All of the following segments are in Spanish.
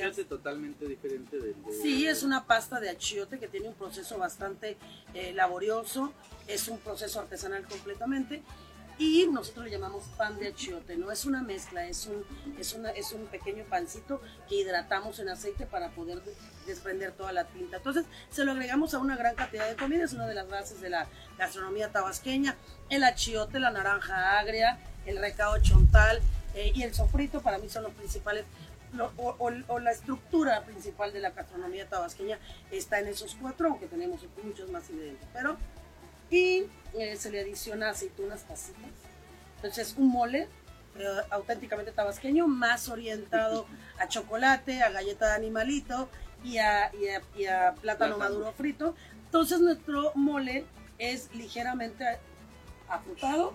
hace totalmente diferente del de... Sí, es una pasta de achiote que tiene un proceso bastante laborioso, es un proceso artesanal completamente y nosotros le llamamos pan de achiote, no es una mezcla, es un pequeño pancito que hidratamos en aceite para poder desprender toda la tinta. Entonces se lo agregamos a una gran cantidad de comida, es una de las bases de la gastronomía tabasqueña, el achiote, la naranja agria, el recao chontal y el sofrito para mí son los principales. O la estructura principal de la gastronomía tabasqueña está en esos cuatro, aunque tenemos muchos más ingredientes, pero se le adiciona aceitunas pasitas. Entonces un mole auténticamente tabasqueño, más orientado a chocolate, a galleta de animalito y a plátano maduro frito. Entonces nuestro mole es ligeramente afrutado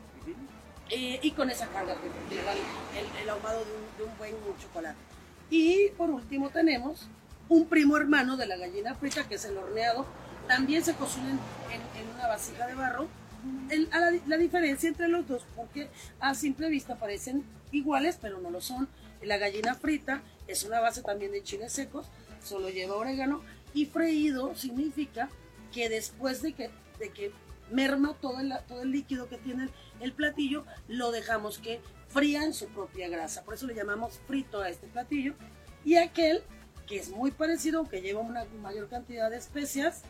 y con esa carga que le da el ahumado de un buen chocolate. Y por último tenemos un primo hermano de la gallina frita, que es el horneado. También se cocina en una vasija de barro. La diferencia entre los dos, porque a simple vista parecen iguales, pero no lo son. La gallina frita es una base también de chiles secos, solo lleva orégano. Y freído significa que después de que merma todo el líquido que tiene el platillo, lo dejamos que fría en su propia grasa. Por eso le llamamos frito a este platillo. Y aquel, que es muy parecido, que lleva una mayor cantidad de especias,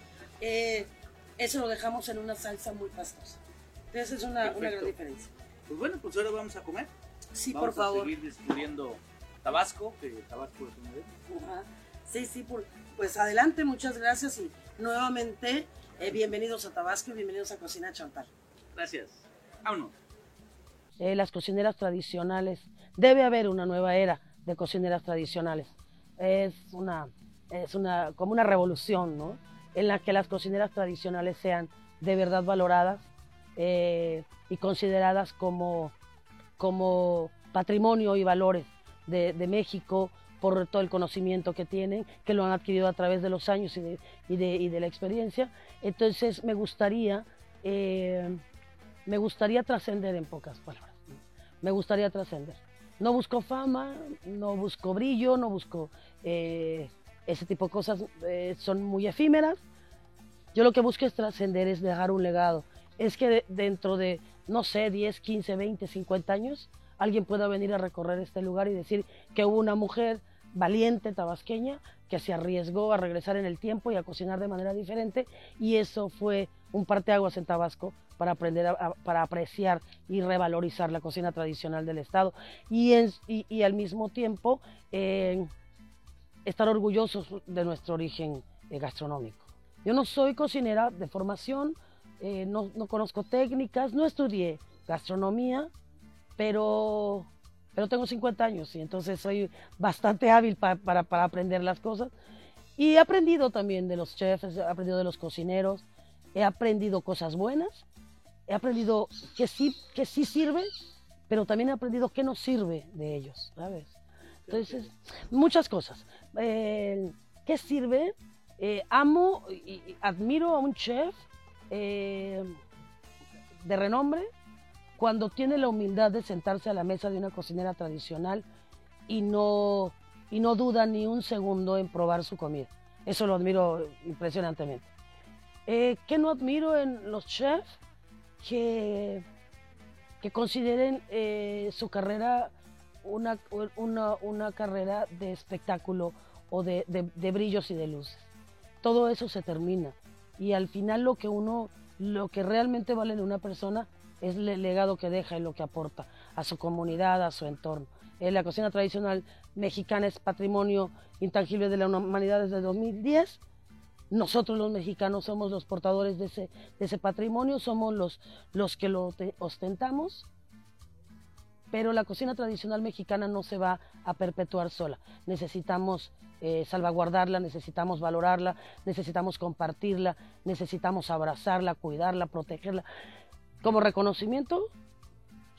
eso lo dejamos en una salsa muy pastosa. Entonces es una gran diferencia. Pues bueno, pues ahora vamos a comer. Sí, vamos por favor. Vamos a seguir descubriendo Tabasco, que Tabasco es una de ellas. Ajá. Sí, pues adelante, muchas gracias y nuevamente bienvenidos a Tabasco y bienvenidos a Cocina Chontal. Gracias. Vámonos. Las cocineras tradicionales, debe haber una nueva era de cocineras tradicionales. Es como una revolución, ¿no? En la que las cocineras tradicionales sean de verdad valoradas y consideradas como patrimonio y valores de México, por todo el conocimiento que tienen, que lo han adquirido a través de los años y de la experiencia. Entonces me gustaría trascender, en pocas palabras. Me gustaría trascender. No busco fama, no busco brillo, no busco ese tipo de cosas, son muy efímeras. Yo lo que busco es trascender, es dejar un legado. Es que dentro de, no sé, 10, 15, 20, 50 años, alguien pueda venir a recorrer este lugar y decir que hubo una mujer valiente tabasqueña que se arriesgó a regresar en el tiempo y a cocinar de manera diferente, y eso fue un parteaguas en Tabasco para para apreciar y revalorizar la cocina tradicional del estado y al mismo tiempo estar orgullosos de nuestro origen gastronómico. Yo no soy cocinera de formación, no conozco técnicas, no estudié gastronomía, pero tengo 50 años y entonces soy bastante hábil para aprender las cosas. Y he aprendido también de los chefs, he aprendido de los cocineros, he aprendido cosas buenas, he aprendido que sí sirve, pero también he aprendido que no sirve de ellos, ¿sabes? Entonces, muchas cosas. ¿Qué sirve? Amo y admiro a un chef de renombre cuando tiene la humildad de sentarse a la mesa de una cocinera tradicional y no duda ni un segundo en probar su comida. Eso lo admiro impresionantemente. ¿Qué no admiro en los chefs? Que consideren su carrera una carrera de espectáculo o de brillos y de luces. Todo eso se termina y al final lo que realmente vale de una persona es el legado que deja y lo que aporta a su comunidad, a su entorno. La cocina tradicional mexicana es patrimonio intangible de la humanidad desde 2010. Nosotros los mexicanos somos los portadores de ese patrimonio, somos los que lo ostentamos, pero la cocina tradicional mexicana no se va a perpetuar sola. Necesitamos salvaguardarla, necesitamos valorarla, necesitamos compartirla, necesitamos abrazarla, cuidarla, protegerla, como reconocimiento